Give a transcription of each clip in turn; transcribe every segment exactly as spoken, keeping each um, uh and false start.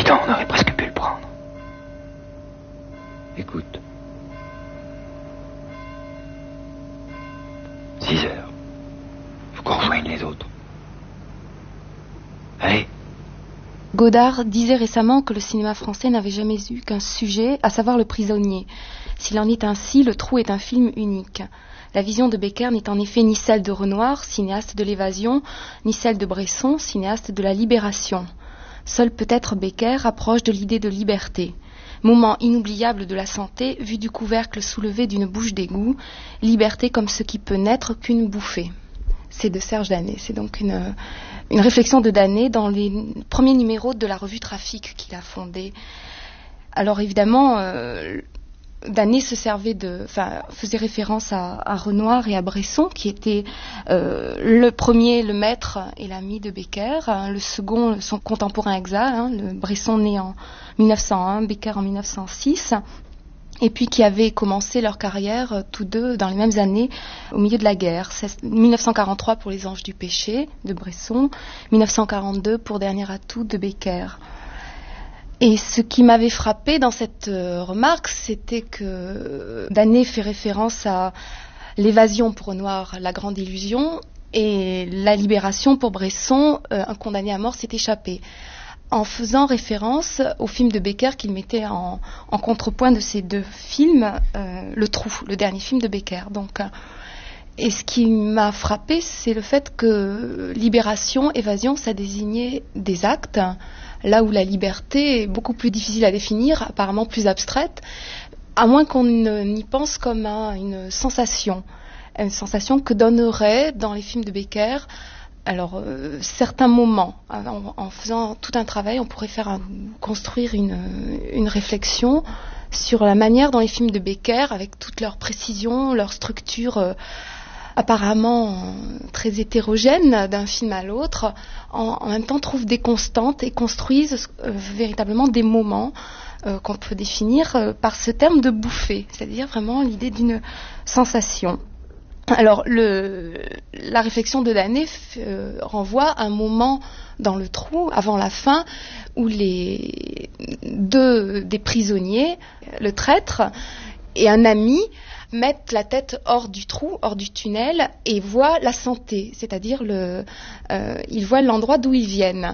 Putain, on aurait presque pu le prendre. Écoute. Six heures. Faut qu'on rejoigne les autres. Allez. Godard disait récemment que le cinéma français n'avait jamais eu qu'un sujet, à savoir le prisonnier. S'il en est ainsi, Le Trou est un film unique. La vision de Becker n'est en effet ni celle de Renoir, cinéaste de l'évasion, ni celle de Bresson, cinéaste de la libération. Seul peut-être Becker approche de l'idée de liberté. Moment inoubliable de la santé, vu du couvercle soulevé d'une bouche d'égout, liberté comme ce qui peut n'être qu'une bouffée. C'est de Serge Danet. C'est donc une, une réflexion de Danet dans les premiers numéros de la revue Trafic qu'il a fondée. Alors évidemment, euh, Danet se servait de, enfin, faisait référence à, à Renoir et à Bresson, qui étaient euh, le premier, le maître et l'ami de Becker, hein, le second, son contemporain exact, hein, le Bresson né en mille neuf cent un, Becker en mille neuf cent six, et puis qui avaient commencé leur carrière euh, tous deux dans les mêmes années au milieu de la guerre. C'est mille neuf cent quarante-trois pour Les Anges du Péché de Bresson, mille neuf cent quarante-deux pour Dernier atout de Becker. Et ce qui m'avait frappé dans cette euh, remarque, c'était que euh, Danet fait référence à l'évasion pour Renoir, la grande illusion, et la libération pour Bresson, euh, un condamné à mort s'est échappé, en faisant référence au film de Becker qu'il mettait en, en contrepoint de ces deux films, euh, Le Trou, le dernier film de Becker. Donc, euh, et ce qui m'a frappé, c'est le fait que libération, évasion, ça désignait des actes, là où la liberté est beaucoup plus difficile à définir, apparemment plus abstraite, à moins qu'on n'y pense comme à une sensation, une sensation que donnerait dans les films de Becker, alors euh, certains moments. En, en faisant tout un travail, on pourrait faire un, construire une, une réflexion sur la manière dont les films de Becker, avec toute leur précision, leur structure euh, apparemment très hétérogène d'un film à l'autre, en, en même temps trouvent des constantes et construisent euh, véritablement des moments euh, qu'on peut définir euh, par ce terme de bouffée, c'est-à-dire vraiment l'idée d'une sensation. Alors, le, la réflexion de Danet euh, renvoie à un moment dans Le Trou, avant la fin, où les deux des prisonniers, le traître et un ami, mettent la tête hors du trou, hors du tunnel, et voient la santé, c'est-à-dire le, euh, ils voient l'endroit d'où ils viennent.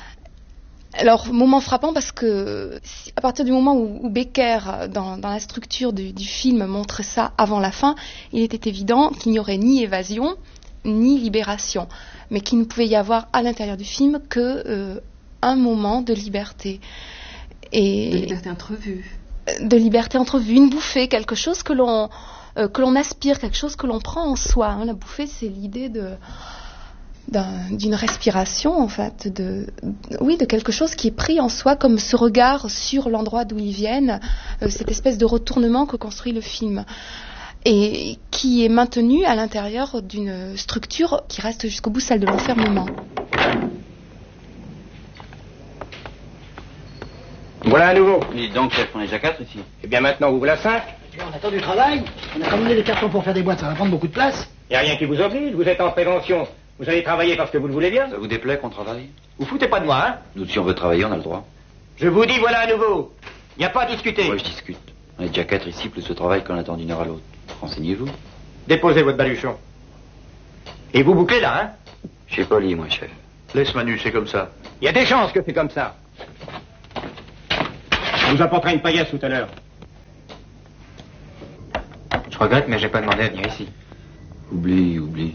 Alors, moment frappant parce que à partir du moment où, où Becker, dans, dans la structure du, du film, montre ça avant la fin, il était évident qu'il n'y aurait ni évasion, ni libération, mais qu'il ne pouvait y avoir à l'intérieur du film que euh, un moment de liberté. Et de liberté entrevue. De liberté entrevue, une bouffée, quelque chose que l'on, euh, que l'on aspire, quelque chose que l'on prend en soi. Hein. La bouffée, c'est l'idée de... D'un, d'une respiration en fait, de, oui, de quelque chose qui est pris en soi comme ce regard sur l'endroit d'où ils viennent, euh, cette espèce de retournement que construit le film et qui est maintenu à l'intérieur d'une structure qui reste jusqu'au bout, celle de l'enfermement. Voilà un nouveau. Dites donc, chef, on est déjà quatre ici. Et bien maintenant, vous voilà cinq. On attend du travail. On a commandé des cartons pour faire des boîtes, ça va prendre beaucoup de place. Il n'y a rien qui vous oblige, vous êtes en prévention. Vous allez travailler parce que vous le voulez bien. Ça vous déplaît qu'on travaille? Vous foutez pas de moi, hein? Nous, si on veut travailler, on a le droit. Je vous dis, voilà un nouveau. Il n'y a pas à discuter. Moi, je discute. On est déjà quatre ici, plus le travail qu'on attend d'une heure à l'autre. Renseignez-vous. Déposez votre baluchon. Et vous bouclez là, hein? Je suis poli, moi, chef. Laisse Manu, c'est comme ça. Il y a des chances que c'est comme ça. Je vous apporterai une paillasse tout à l'heure. Je regrette, mais j'ai pas demandé à venir ici. Oublie, oublie.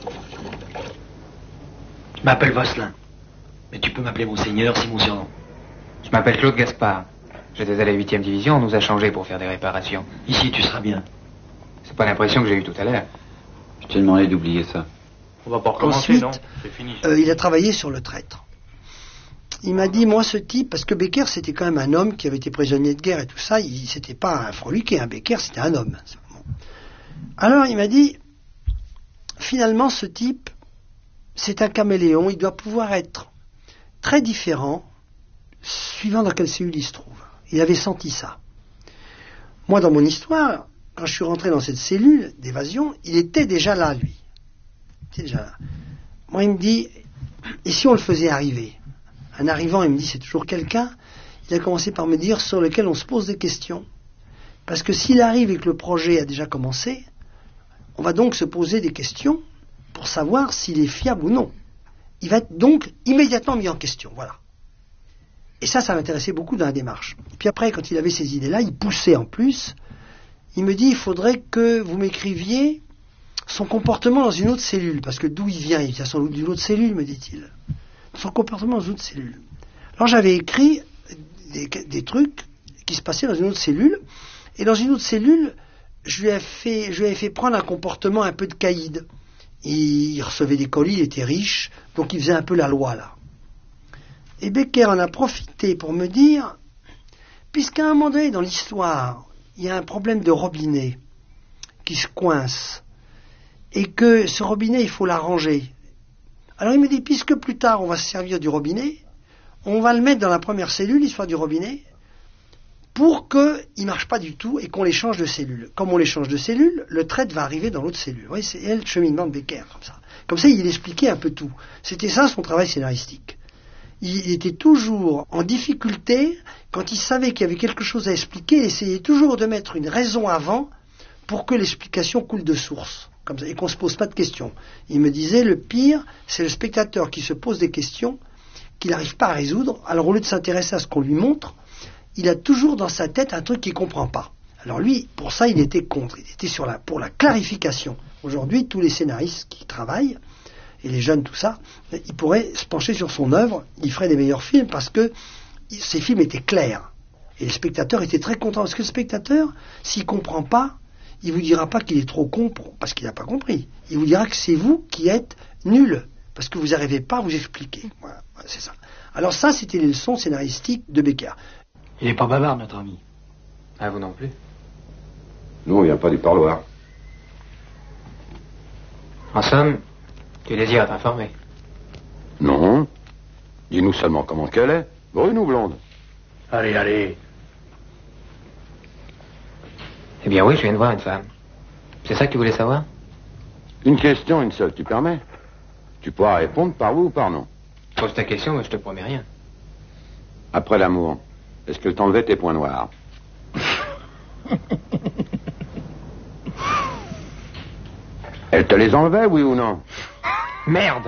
Je m'appelle Vasselin. Mais tu peux m'appeler Monseigneur, c'est mon surnom. Je m'appelle Claude Gaspard. J'étais à la huitième division, on nous a changé pour faire des réparations. Ici, tu seras bien. C'est pas l'impression que j'ai eue tout à l'heure. Je t'ai demandé d'oublier ça. On va pas recommencer, Ensuite, non? C'est fini. Euh, il a travaillé sur Le Traître. Il m'a dit, moi, ce type, parce que Becker, c'était quand même un homme qui avait été prisonnier de guerre et tout ça, il, c'était pas un froliquet, un Becker, c'était un homme. Bon. Alors, il m'a dit, finalement, ce type, c'est un caméléon, il doit pouvoir être très différent suivant dans quelle cellule il se trouve. Il avait senti ça. Moi, dans mon histoire, quand je suis rentré dans cette cellule d'évasion, il était déjà là, lui. Il était déjà là. Moi, il me dit, et si on le faisait arriver? Un arrivant, il me dit, c'est toujours quelqu'un il a commencé par me dire sur lequel on se pose des questions. Parce que s'il arrive et que le projet a déjà commencé, on va donc se poser des questions pour savoir s'il est fiable ou non. Il va être donc immédiatement mis en question, voilà. Et ça, ça m'intéressait beaucoup dans la démarche. Et puis après, quand il avait ces idées-là, il poussait en plus. Il me dit, il faudrait que vous m'écriviez son comportement dans une autre cellule. Parce que d'où il vient, il vient sans doute d'une autre cellule, me dit-il. Son comportement dans une autre cellule. Alors j'avais écrit des, des trucs qui se passaient dans une autre cellule. Et dans une autre cellule, je lui ai fait, je lui ai fait prendre un comportement un peu de caïd. Il recevait des colis, il était riche, donc il faisait un peu la loi, là. Et Becker en a profité pour me dire, puisqu'à un moment donné dans l'histoire, il y a un problème de robinet qui se coince, et que ce robinet, il faut l'arranger. Alors il me dit, puisque plus tard on va se servir du robinet, on va le mettre dans la première cellule, l'histoire du robinet, pour qu'il ne marche pas du tout et qu'on les change de cellule. Comme on les change de cellule, le trait va arriver dans l'autre cellule. Vous voyez, c'est elle, le cheminement de Becker, comme ça. Comme ça, il expliquait un peu tout. C'était ça son travail scénaristique. Il était toujours en difficulté, quand il savait qu'il y avait quelque chose à expliquer, il essayait toujours de mettre une raison avant pour que l'explication coule de source, comme ça, et qu'on ne se pose pas de questions. Il me disait, le pire, c'est le spectateur qui se pose des questions qu'il n'arrive pas à résoudre. Alors au lieu de s'intéresser à ce qu'on lui montre, il a toujours dans sa tête un truc qu'il ne comprend pas. Alors lui, pour ça, il était contre. Il était sur la, pour la clarification. Aujourd'hui, tous les scénaristes qui travaillent, et les jeunes, tout ça, ils pourraient se pencher sur son œuvre, ils feraient des meilleurs films parce que ces films étaient clairs. Et le spectateur était très content. Parce que le spectateur, s'il ne comprend pas, il ne vous dira pas qu'il est trop con pour, parce qu'il n'a pas compris. Il vous dira que c'est vous qui êtes nul, parce que vous n'arrivez pas à vous expliquer. Voilà, c'est ça. Alors ça, c'était les leçons scénaristiques de Becker. Il n'est pas bavard, notre ami. Ah, vous non plus? Nous, on vient pas du parloir. En somme, tu désires t'informer? Non. Dis-nous seulement comment qu'elle est. Brune ou blonde? Allez, allez. Eh bien oui, je viens de voir une femme. C'est ça que tu voulais savoir? Une question, une seule, tu permets? Tu pourras répondre par oui ou par non. Pose ta question, mais je te promets rien. Après l'amour, est-ce qu'elle t'enlevait tes points noirs? Elle te les enlevait, oui ou non? Merde!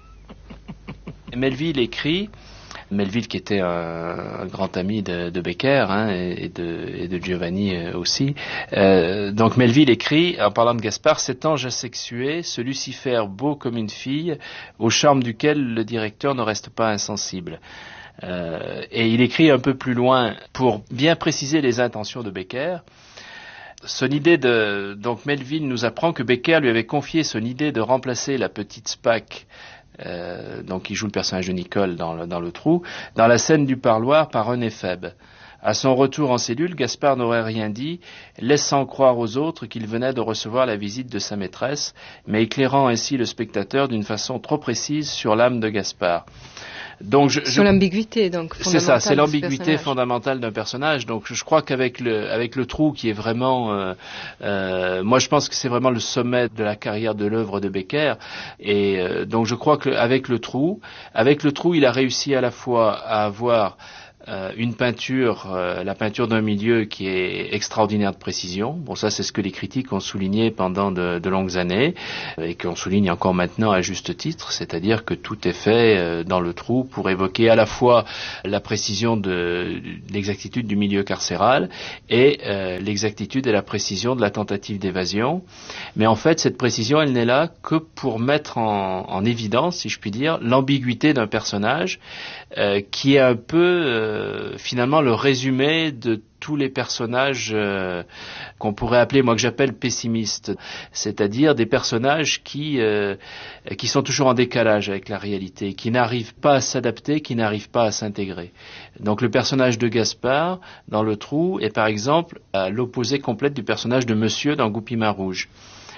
Melville écrit, Melville qui était un, un grand ami de, de Becker hein, et, de, et de Giovanni aussi. Euh, donc Melville écrit, en parlant de Gaspard, cet ange asexué, ce Lucifer beau comme une fille, au charme duquel le directeur ne reste pas insensible. Euh, et il écrit un peu plus loin pour bien préciser les intentions de Becker. Son idée de, donc Melville nous apprend que Becker lui avait confié son idée de remplacer la petite Spack, euh, donc qui joue le personnage de Nicole dans le, dans le trou, dans la scène du parloir par un éphèbe. À son retour en cellule, Gaspard n'aurait rien dit, laissant croire aux autres qu'il venait de recevoir la visite de sa maîtresse, mais éclairant ainsi le spectateur d'une façon trop précise sur l'âme de Gaspard. Donc je, sur je, l'ambiguïté, donc. C'est ça, c'est l'ambiguïté fondamentale d'un personnage. Donc je crois qu'avec le, avec le trou qui est vraiment, euh, euh, moi je pense que c'est vraiment le sommet de la carrière de l'œuvre de Becker. Et euh, donc je crois qu'avec le trou, avec le trou, il a réussi à la fois à avoir Euh, une peinture, euh, la peinture d'un milieu qui est extraordinaire de précision. Bon, ça, c'est ce que les critiques ont souligné pendant de, de longues années et qu'on souligne encore maintenant à juste titre, c'est-à-dire que tout est fait euh, dans le trou pour évoquer à la fois la précision de, de l'exactitude du milieu carcéral et euh, l'exactitude et la précision de la tentative d'évasion. Mais en fait, cette précision, elle n'est là que pour mettre en, en évidence, si je puis dire, l'ambiguïté d'un personnage euh, qui est un peu euh, finalement le résumé de tous les personnages euh, qu'on pourrait appeler, moi que j'appelle pessimistes, c'est-à-dire des personnages qui euh, qui sont toujours en décalage avec la réalité, qui n'arrivent pas à s'adapter, qui n'arrivent pas à s'intégrer. Donc le personnage de Gaspard dans le trou est par exemple à l'opposé complète du personnage de Monsieur dans Goupil-Main Rouge.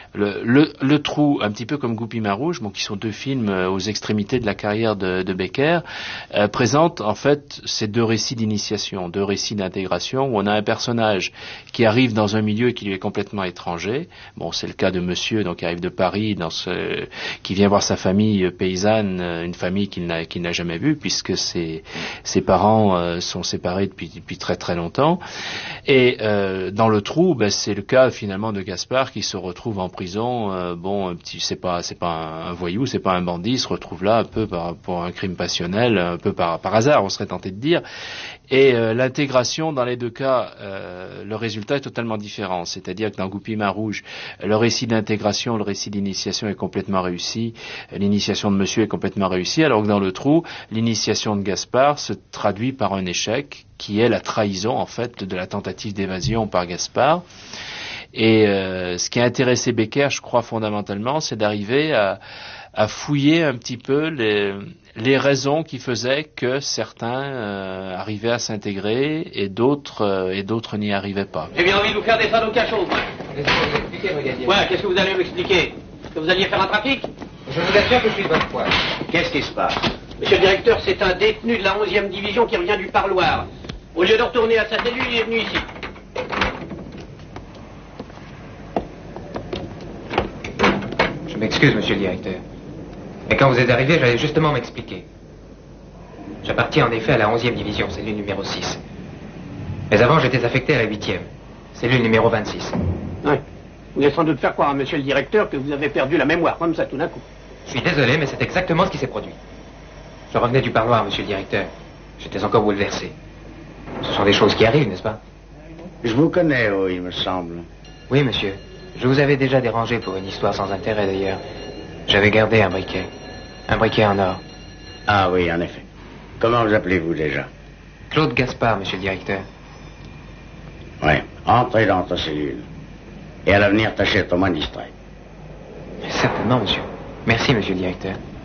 Le, le, le Trou, un petit peu comme Goupil-Main Rouge, bon, qui sont deux films euh, aux extrémités de la carrière de, de Becker, euh, présentent en fait ces deux récits d'initiation, deux récits d'intégration, où on a un personnage qui arrive dans un milieu qui lui est complètement étranger. Bon, c'est le cas de Monsieur, donc qui arrive de Paris, dans ce, qui vient voir sa famille euh, paysanne, euh, une famille qu'il n'a, qu'il n'a jamais vue, puisque ses, ses parents euh, sont séparés depuis, depuis très très longtemps. Et euh, dans le Trou, ben, c'est le cas finalement de Gaspard qui se retrouve en prison. Euh, bon, un petit, c'est pas, c'est pas un, un voyou, c'est pas un bandit, il se retrouve là un peu par, pour un crime passionnel, un peu par, par hasard, on serait tenté de dire. Et euh, l'intégration, dans les deux cas, euh, le résultat est totalement différent. C'est-à-dire que dans Goupil-Main Rouge, le récit d'intégration, le récit d'initiation est complètement réussi. L'initiation de Monsieur est complètement réussie, alors que dans le Trou, l'initiation de Gaspard se traduit par un échec, qui est la trahison, en fait, de la tentative d'évasion par Gaspard. Et euh, ce qui a intéressé Becker, je crois fondamentalement, c'est d'arriver à, à fouiller un petit peu les, les raisons qui faisaient que certains euh, arrivaient à s'intégrer et d'autres euh, et d'autres n'y arrivaient pas. J'ai bien envie de vous faire descendre au cachot. Qu'est-ce que vous expliquez, brigadier? Ouais, qu'est-ce que vous allez m'expliquer? Que vous alliez faire un trafic? Je vous assure que je suis de votre foi. Qu'est-ce qui se passe? Monsieur le directeur, c'est un détenu de la onzième division qui revient du parloir. Au lieu de retourner à sa cellule, il est venu ici. Je m'excuse, monsieur le directeur. Mais quand vous êtes arrivé, j'allais justement m'expliquer. J'appartiens en effet à la onzième division, cellule numéro six. Mais avant, j'étais affecté à la huitième, cellule numéro vingt-six. Oui. Vous voulez sans doute faire croire à monsieur le directeur que vous avez perdu la mémoire, comme ça, tout d'un coup. Je suis désolé, mais c'est exactement ce qui s'est produit. Je revenais du parloir, monsieur le directeur. J'étais encore bouleversé. Ce sont des choses qui arrivent, n'est-ce pas? Je vous connais, oui, il me semble. Oui, monsieur. Je vous avais déjà dérangé pour une histoire sans intérêt, d'ailleurs. J'avais gardé un briquet. Un briquet en or. Ah oui, en effet. Comment vous appelez-vous déjà? Claude Gaspard, monsieur le directeur. Oui. Entrez dans ta cellule. Et à l'avenir, tâchez d'être au moins distrait. Certainement, monsieur. Merci, monsieur le directeur.